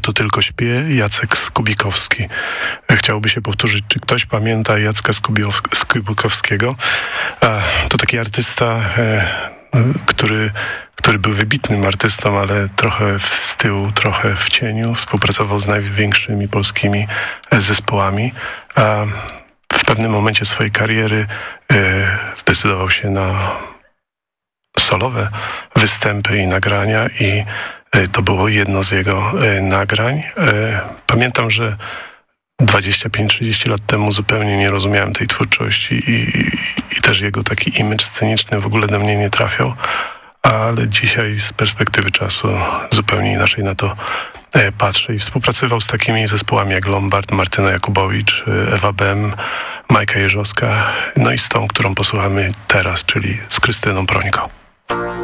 Ja tu tylko śpię, Jacek Skubikowski. Chciałoby się powtórzyć, czy ktoś pamięta Jacka Skubikowskiego? To taki artysta, który był wybitnym artystą, ale trochę z tyłu, trochę w cieniu. Współpracował z największymi polskimi zespołami. W pewnym momencie swojej kariery zdecydował się na solowe występy i nagrania i to było jedno z jego nagrań. Pamiętam, że 25-30 lat temu zupełnie nie rozumiałem tej twórczości i też jego taki imidż sceniczny w ogóle do mnie nie trafiał, ale dzisiaj z perspektywy czasu zupełnie inaczej na to patrzę i współpracował z takimi zespołami jak Lombard, Martyna Jakubowicz, Ewa Bem, Majka Jeżowska, no i z tą, którą posłuchamy teraz, czyli z Krystyną Prońko.